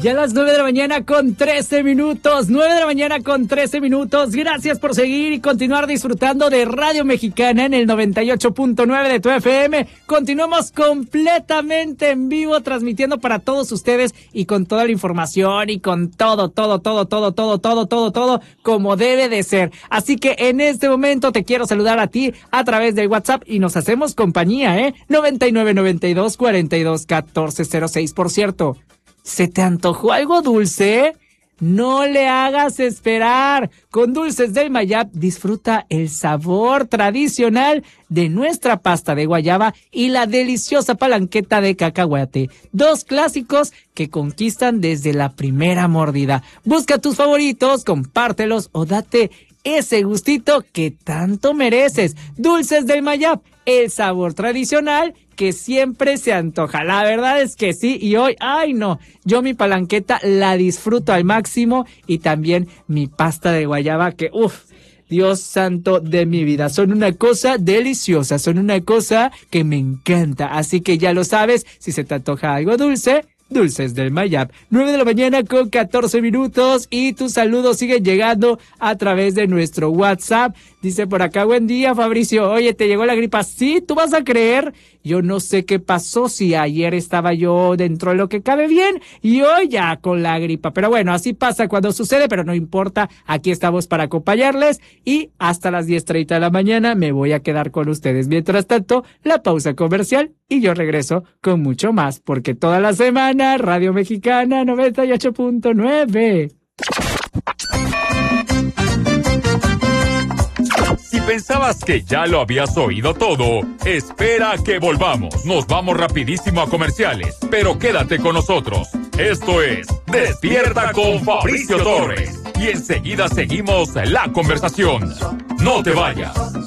Ya a las 9 de la mañana con 13 minutos. 9 de la mañana con 13 minutos. Gracias por seguir y continuar disfrutando de Radio Mexicana en el 98.9 de tu FM. Continuamos completamente en vivo, transmitiendo para todos ustedes y con toda la información y con todo, como debe de ser. Así que en este momento te quiero saludar a ti a través del WhatsApp y nos hacemos compañía, 9992 42 14 06. Por cierto, ¿se te antojó algo dulce? No le hagas esperar. Con Dulces del Mayap disfruta el sabor tradicional de nuestra pasta de guayaba y la deliciosa palanqueta de cacahuate. Dos clásicos que conquistan desde la primera mordida. Busca tus favoritos, compártelos o date ese gustito que tanto mereces. Dulces del Mayap, el sabor tradicional que siempre se antoja. La verdad es que sí, y hoy, ay no, yo mi palanqueta la disfruto al máximo y también mi pasta de guayaba que, Dios santo de mi vida, son una cosa deliciosa, son una cosa que me encanta. Así que ya lo sabes, si se te antoja algo dulce, Dulces del Mayap. 9 de la mañana con 14 minutos y tus saludos siguen llegando a través de nuestro WhatsApp. Dice por acá, buen día, Fabricio. Oye, ¿te llegó la gripa? Sí, ¿tú vas a creer? Yo no sé qué pasó, si ayer estaba yo dentro de lo que cabe bien y hoy ya con la gripa. Pero bueno, así pasa cuando sucede, pero no importa. Aquí estamos para acompañarles y hasta las 10:30 de la mañana me voy a quedar con ustedes. Mientras tanto, la pausa comercial y yo regreso con mucho más, porque toda la semana Radio Mexicana 98.9. Si pensabas que ya lo habías oído todo, espera que volvamos. Nos vamos rapidísimo a comerciales, pero quédate con nosotros. Esto es Despierta con Fabricio Torres. Y enseguida seguimos la conversación. No te vayas.